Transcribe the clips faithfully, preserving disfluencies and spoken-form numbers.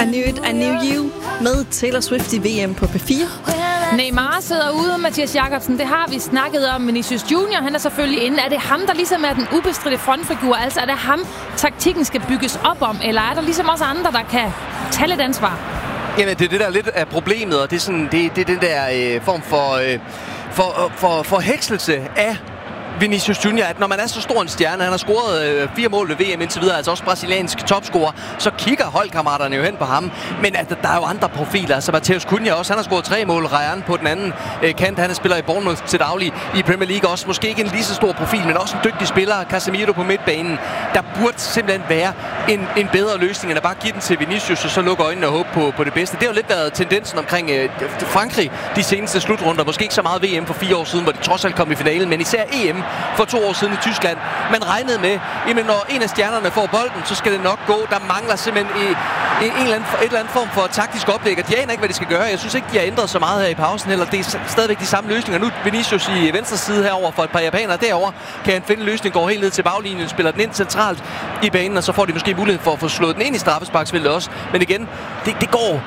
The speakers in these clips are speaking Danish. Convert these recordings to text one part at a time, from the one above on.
I Knew It, I Knew You med Taylor Swift i V M på P fire. Neymar sidder ude, Mathias Jakobsen. Det har vi snakket om. Vinicius Junior, han er selvfølgelig inde. Er det ham, der ligesom er den ubestridte frontfigur? Altså er det ham, taktikken skal bygges op om? Eller er der ligesom også andre, der kan tage lidt ansvar? Jamen, det er det, der lidt af problemet, og det er sådan, det, det er den der øh, form for, øh, for, for, for hækselse af Vinicius Junior, at når man er så stor en stjerne, han har scoret øh, fire mål ved V M indtil videre, altså også brasiliansk topscorer, så kigger holdkammeraterne jo hen på ham. Men at der er jo andre profiler, altså Matheus Cunha også, han har scoret tre mål, Ryan på den anden øh, kant, han spiller i Bournemouth til daglig i Premier League også, måske ikke en lige så stor profil, men også en dygtig spiller, Casemiro på midtbanen. Der burde simpelthen være en, en bedre løsning, end at bare give den til Vinicius, og så lukke øjnene og håbe på, på det bedste. Det har jo lidt været tendensen omkring øh, Frankrig de seneste slutrunder, måske ikke så meget V M for fire år siden, hvor de trods alt kom i finalen, men især E M for to år siden i Tyskland. Man regnede med, at når en af stjernerne får bolden, så skal det nok gå. Der mangler simpelthen i, i en eller anden, et eller andet form for taktisk oplæg, og de aner ikke, hvad de skal gøre. Jeg synes ikke, de har ændret så meget her i pausen heller. Det er stadigvæk de samme løsninger. Nu Vinicius i venstre side herover for et par japanere. Derover kan han finde en løsning, går helt ned til baglinjen, spiller den ind centralt i banen, og så får de måske mulighed for at få slået den ind i straffesparksfeltet også. Men igen, det, det går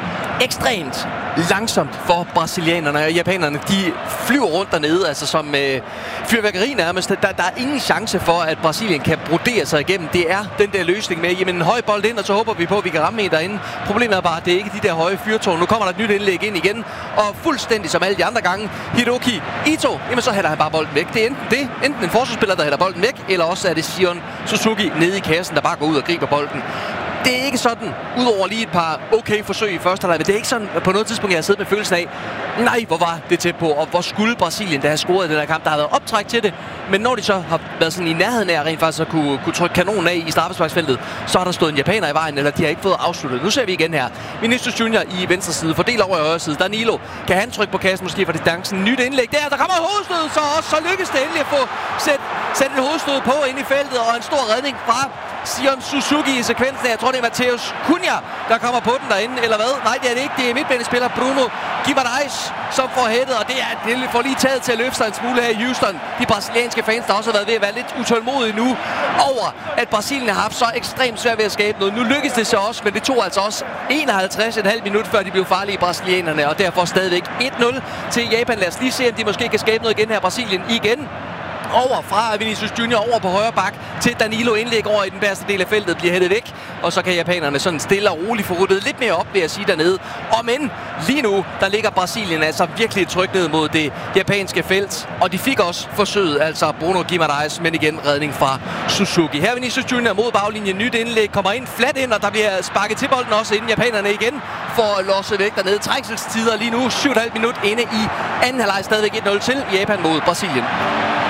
ekstremt langsomt for brasilianerne og japanerne. De flyver rundt dernede, altså som øh, fyrværkeri nærmest. Der, der er ingen chance for, at Brasilien kan brodere sig igennem. Det er den der løsning med, jamen en høj bold ind, og så håber vi på, at vi kan ramme en derinde. Problemet er bare, at det er ikke de der høje fyrtårn. Nu kommer der et nyt indlæg ind igen, og fuldstændig som alle de andre gange, Hiroki Ito, jamen så hælder han bare bolden væk. Det er enten det, enten en forsvarsspiller, der hælder bolden væk, eller også er det Shion Suzuki nede i kassen, der bare går ud og griber bolden. Det er ikke sådan, udover lige et par okay forsøg i første halvleg, men det er ikke sådan, på noget tidspunkt, jeg har siddet med følelsen af, nej, hvor var det tæt på, og hvor skulle Brasilien, der har scoret i den her kamp, der har været optræk til det, men når de så har været sådan i nærheden af rent faktisk at kunne, kunne trykke kanonen af i straffesparksfeltet, så har der stået en japaner i vejen, eller de har ikke fået afsluttet. Nu ser vi igen her. Vinicius Junior i venstre side, fordel over i højre side. Danilo, kan han trykke på kassen måske for distancen? Nyt indlæg der, der kommer hovedstød, så også, så lykkes det endelig at få sæt, sæt et hovedstød på ind i feltet, og en stor redning fra Shion Suzuki i sekvensen. Jeg tror, det er Matheus Cunha, der kommer på den derinde, eller hvad? Nej, det er det ikke. Det er midtbanespiller Bruno Guimarães, som får hættet, og det, er, det får lige taget til at løfte sig en smule her i Houston. De brasilianske fans, der også har været ved at være lidt utålmodige nu over, at Brasilien har haft så ekstremt svært ved at skabe noget. Nu lykkes det så også, men det tog altså også enoghalvtreds komma fem minut, før de blev farlige, brasilianerne, og derfor stadigvæk et nul til Japan. Lad os lige se, om de måske kan skabe noget igen her. Brasilien igen over fra Vinicius Junior over på højre bak til Danilo, indlæg over i den bedste del af feltet, bliver hættet væk, og så kan japanerne sådan stille og roligt få ryddet lidt mere op, ved at sige dernede. Og men lige nu, der ligger Brasilien altså virkelig trykt ned mod det japanske felt, og de fik også forsøget, altså Bruno Guimarães, men igen redning fra Suzuki. Her Vinicius Junior mod baglinjen, nyt indlæg, kommer ind flat ind, og der bliver sparket til bolden også, inden japanerne igen får losset væk dernede. Trængselstider lige nu, syv komma fem minut inde i anden halvleg, stadigvæk et nul til Japan mod Brasilien.